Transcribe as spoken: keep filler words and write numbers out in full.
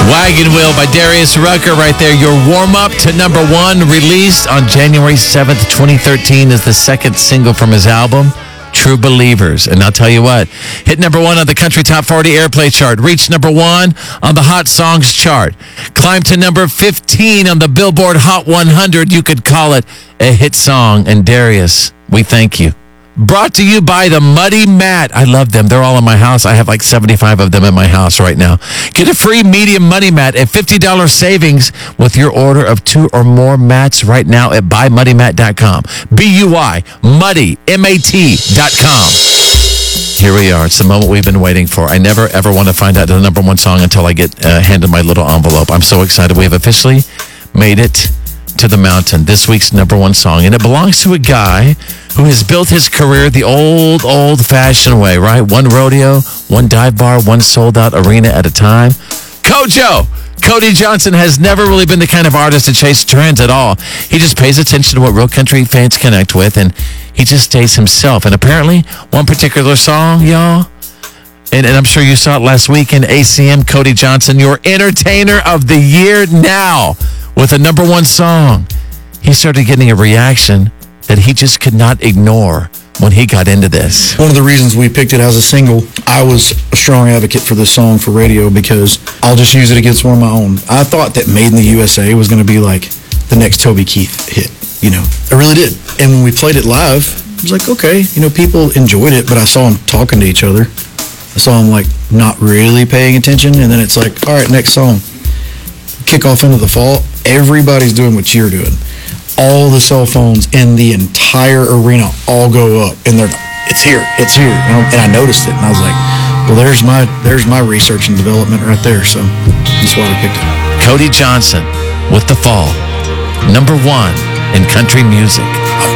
Wagon Wheel by Darius Rucker right there. Your warm-up to number one, released on January seventh, twenty thirteen, is the second single from his album, True Believers. And I'll tell you what, hit number one on the Country Top forty Airplay chart, reached number one on the Hot Songs chart, climbed to number fifteen on the Billboard Hot one hundred. You could call it a hit song. And Darius, we thank you. Brought to you by the Muddy Mat. I love them. They're all in my house. I have like seventy-five of them in my house right now. Get a free medium Muddy Mat at fifty dollars savings with your order of two or more mats right now at buy muddy mat dot com. B U I, muddy, M A T dot com. Here we are. It's the moment we've been waiting for. I never, ever want to find out the number one song until I get uh, handed my little envelope. I'm so excited. We have officially made it to the mountain, this week's number one song, and it belongs to a guy who has built his career the old, old-fashioned way, right? One rodeo, one dive bar, one sold-out arena at a time. Kojo! Cody Johnson has never really been the kind of artist to chase trends at all. He just pays attention to what real country fans connect with, and he just stays himself. And apparently, one particular song, y'all, and, and I'm sure you saw it last week in A C M, Cody Johnson, your entertainer of the year now, with a number one song. He started getting a reaction that he just could not ignore when he got into this. One of the reasons we picked it as a single, I was a strong advocate for this song for radio because I'll just use it against one of my own. I thought that Made in the U S A was going to be like the next Toby Keith hit, you know. I really did. And when we played it live, I was like, okay, you know, people enjoyed it, but I saw them talking to each other. I saw them like not really paying attention, and then it's like, all right, next song. Kick off into the fall, everybody's doing what you're doing. All the cell phones in the entire arena all go up, and they're, it's here, it's here. And I noticed it, and I was like, well, there's my there's my research and development right there, so that's why we picked it. Cody Johnson with The Fall, number one in country music.